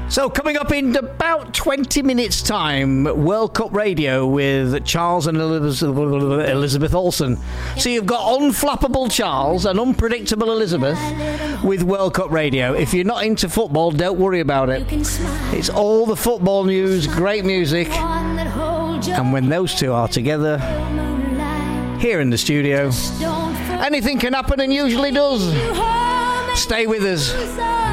So coming up in about 20 minutes' time, World Cup Radio with Charles and Elizabeth Olsen. So you've got unflappable Charles and unpredictable Elizabeth with World Cup Radio. If you're not into football, don't worry about it. It's all the football news, great music. And when those two are together, here in the studio, anything can happen and usually does. Stay with us.